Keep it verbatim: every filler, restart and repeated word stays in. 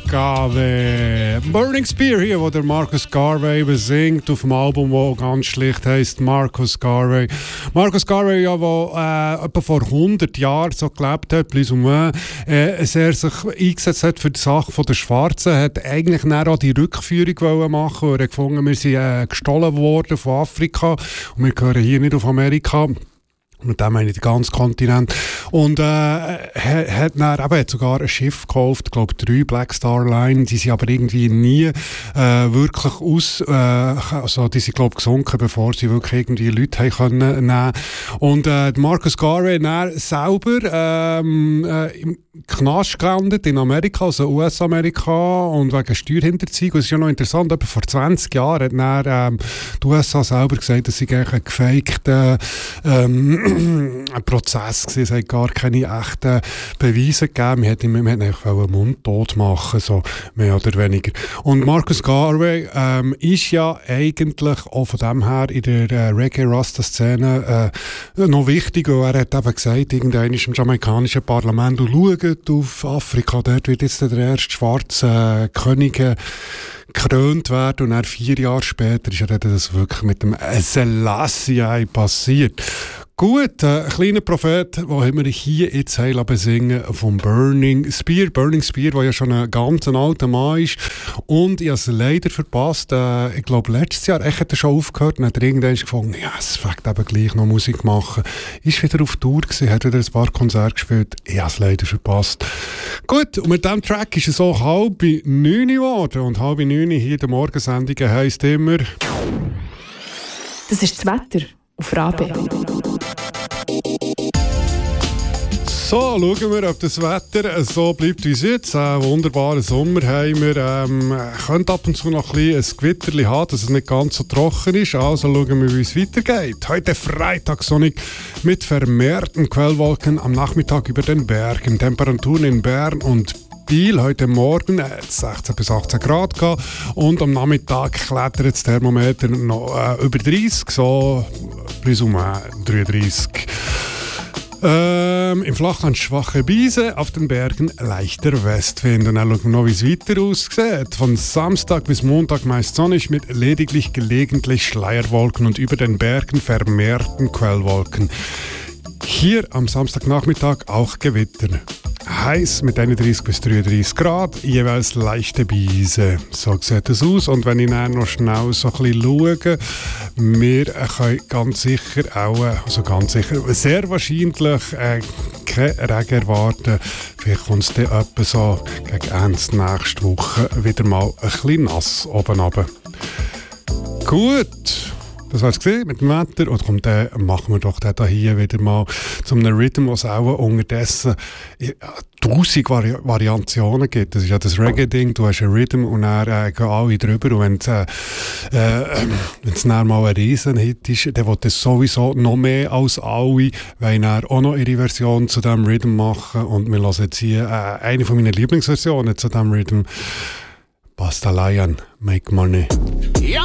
Garvey. Burning Spear hier, wo der Marcus Garvey besingt auf dem Album, das ganz schlicht heisst Marcus Garvey. Marcus Garvey, ja, der äh, etwa vor hundert Jahren so gelebt hat, plus ou moins, äh, sehr sich eingesetzt hat für die Sache der Schwarzen, hat eigentlich dann auch die Rückführung machen wollen. Er hat gefunden, wir sind äh, gestohlen worden von Afrika und wir gehören hier nicht auf Amerika. Mit dem meine ich den ganzen Kontinent. Und äh, hat, dann, eben, hat sogar ein Schiff gekauft, ich glaube drei Black Star Line, die sind aber irgendwie nie äh, wirklich aus, äh, also die sind glaube ich gesunken, bevor sie wirklich irgendwie Leute haben können nehmen. Und äh, Marcus Garvey dann selber ähm, äh, im Knast gelandet in Amerika, also U S-Amerika, und wegen Steuerhinterziehung. Und es ist ja noch interessant, etwa vor zwanzig Jahren hat dann, ähm, die U S A selber gesagt, dass sie eigentlich ein gefakter ähm, ein Prozess gewesen. Es hat gar keine echten Beweise gegeben. Wir hätten ihn einfach mundtot machen, so mehr oder weniger. Und Marcus Garvey ähm, ist ja eigentlich auch von dem her in der äh, Reggae-Rasta-Szene äh, noch wichtig. Und er hat eben gesagt, irgendwann ist im jamaikanischen Parlament, und schaut auf Afrika, dort wird jetzt der erste schwarze äh, König äh, gekrönt werden, und dann vier Jahre später ist ja das wirklich mit dem Selassie passiert. Gut, äh, ein kleiner Prophet, den haben wir hier jetzt besingen vom Burning Spear. Burning Spear, der ja schon ein ganz alter Mann ist. Und ich habe es leider verpasst. Äh, ich glaube, letztes Jahr ich hat er schon aufgehört und hat er irgendwann gefunden, ja, es fängt eben gleich noch Musik machen. Ist wieder auf Tour gewesen, hat wieder ein paar Konzerte gespielt. Ich habe es leider verpasst. Gut, und mit diesem Track ist es so halb neun geworden. Und halb neun hier in der Morgensendung heisst immer... Das ist das Wetter auf Rabe. So, schauen wir, ob das Wetter so bleibt wie es jetzt. Einen wunderbaren Sommer haben wir. Ähm, könnte ab und zu noch ein, ein Gewitterli haben, dass es nicht ganz so trocken ist. Also schauen wir, wie es weitergeht. Heute Freitag sonnig mit vermehrten Quellwolken am Nachmittag über den Bergen. Temperaturen in Bern und Biel heute Morgen äh, sechzehn bis achtzehn Grad gehabt. Und am Nachmittag klettert das Thermometer noch äh, über dreißig, so plus um dreiunddreißig. Ähm, Im Flachland schwache Brise, auf den Bergen leichter Westwind. Und dann schauen wir noch, wie es weiter aussieht. Von Samstag bis Montag meist sonnig mit lediglich gelegentlich Schleierwolken und über den Bergen vermehrten Quellwolken. Hier am Samstagnachmittag auch Gewitter. Heiß mit einunddreißig bis dreiunddreißig Grad, jeweils leichte Brise. So sieht es aus. Und wenn ich dann noch schnell so ein bisschen schaue, wir können ganz sicher auch, also ganz sicher, sehr wahrscheinlich äh, kein Regen erwarten. Vielleicht kommt es dann etwa so gegen Ende nächste Woche wieder mal ein bisschen nass oben runter. Gut. Das war es mit dem Wetter. Und komm, dann machen wir doch den hier wieder mal zu einem Rhythm, was auch unterdessen ja, tausend Vari- Variationen gibt. Das ist ja das Reggae-Ding. Du hast einen Rhythm und dann äh, gehen alle drüber. Und wenn es äh, äh, dann mal ein Riesenhit ist, dann will das sowieso noch mehr als alle, weil dann auch noch ihre Version zu diesem Rhythm machen. Und wir hören jetzt hier äh, eine von meinen Lieblingsversionen zu diesem Rhythm. Basta Lion, Make Money. Ja,